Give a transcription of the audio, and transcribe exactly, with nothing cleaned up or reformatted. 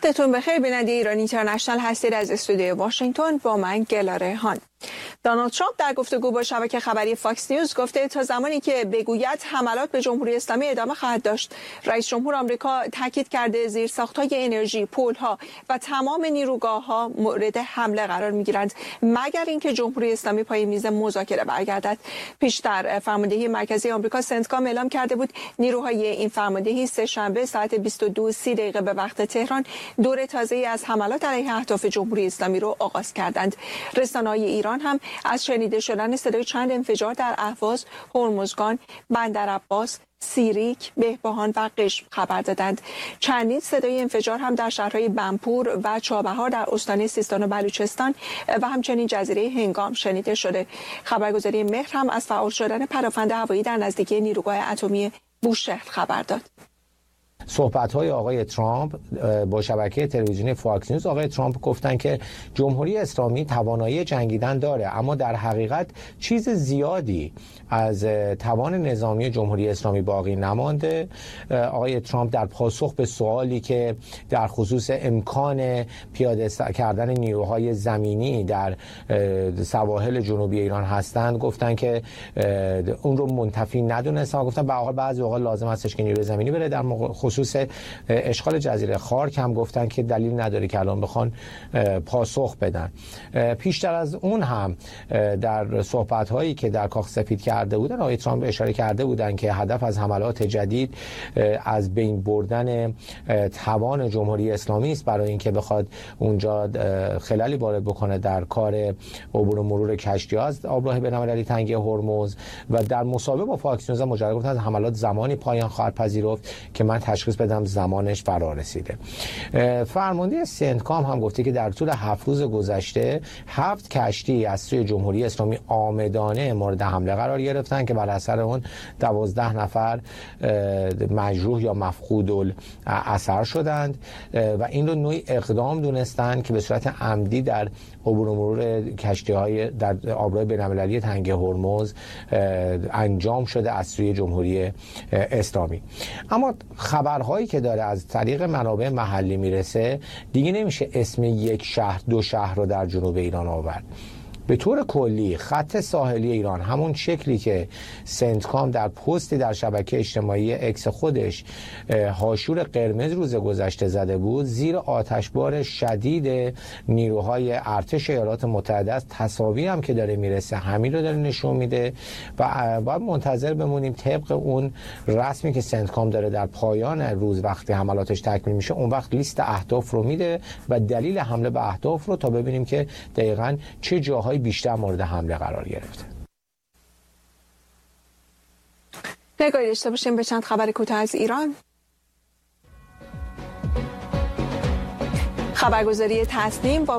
وقتتون بخیر. بیننده ایران اینترنشنال هستید از استودیوی واشنگتن. با من گلاره هان. دونالد ترامپ در گفتگو با شبکه خبری فاکس نیوز گفته تا زمانی که بگوید حملات به جمهوری اسلامی ادامه خواهد داشت. رئیس جمهور آمریکا تاکید کرده زیرساخت‌های انرژی، پل‌ها و تمام نیروگاه‌ها مورد حمله قرار می‌گیرند مگر اینکه جمهوری اسلامی پای میز مذاکره برگردد. پیشتر فرماندهی مرکزی آمریکا سنتکام اعلام کرده بود نیروهای این فرماندهی سه شنبه ساعت بیست و دو و سی دقیقه به وقت تهران دور تازه‌ای از حملات علیه اهداف جمهوری اسلامی رو آغاز کردند. رسانه‌های ایران هم از شنیده شدن صدای چند انفجار در اهواز، هرمزگان، بندرعباس، سیریک، بهبهان و قشم خبر دادند. چندین صدای انفجار هم در شهرهای بنپور و چابهار در استان سیستان و بلوچستان و همچنین جزیره هنگام شنیده شده. خبرگزاری مهر هم از فعال شدن پدافند هوایی در نزدیکی نیروگاه اتمی بوشهر خبر داد. صحبت‌های آقای ترامپ با شبکه تلویزیونی فاکس نیوز، آقای ترامپ گفتن که جمهوری اسلامی توانایی جنگیدن داره، اما در حقیقت چیز زیادی از توان نظامی جمهوری اسلامی باقی نمانده. آقای ترامپ در پاسخ به سوالی که در خصوص امکان پیاده کردن نیروهای زمینی در سواحل جنوبی ایران هستند گفتن که اون رو منتفی ندونستن. گفتن به هر حال بعضی اوقات لازم هستش که نیروی زمینی بره. در خصوص اشغال جزیره خارک هم گفتن که دلیل نداره که الان بخوان پاسخ بدن. پیشتر از اون هم در صحبت‌هایی که در کاخ سفید کرده بودن آقای ترامپ اشاره کرده بودن که هدف از حملات جدید از بین بردن توان جمهوری اسلامی است برای اینکه بخواد اونجا خلالی وارد بکنه در کار عبور و مرور کشتی‌ها از آبراه بین‌المللی تنگه هرمز. و در مصاحبه با فاکس نیوز مجرد گفتن حملات زمانی پایان خواهد پذیرفت که من تشخیص بدم زمانش فرا رسیده. فرمانده سنتکام هم گفته که در طول هفت روز گذشته هفت کشتی از سوی جمهوری اسلامی عامدانه مورد حمله قرار گرفتن که بر اثر اون دوازده نفر مجروح یا مفقود الاثر شدند و این رو نوعی اقدام دونستن که به صورت عمدی در عبور و مرور کشتی‌های در آبراه بین‌المللی تنگه هرمز انجام شده از سوی جمهوری اسلامی. اما خبرهایی که داره از طریق منابع محلی میرسه دیگه نمیشه اسم یک شهر دو شهر رو در جنوب ایران آورد. به طور کلی خط ساحلی ایران همون شکلی که سنتکام در پستی در شبکه اجتماعی اکس خودش هاشور قرمز روز گذشته زده بود زیر آتشبار شدید نیروهای ارتش ایالات متحده است. تصاویر هم که داره میرسه همین رو داره نشون میده و باید منتظر بمونیم طبق اون رسمی که سنتکام داره در پایان روز وقتی حملاتش تکمیل میشه اون وقت لیست اهداف رو میده و دلیل حمله به اهداف رو تا ببینیم که دقیقاً چه جاهای بیشتر مورد حمله قرار گرفته. نگاهی داشته باشیم به چند خبر کوتاه از ایران. خبرگزاری تصنیم با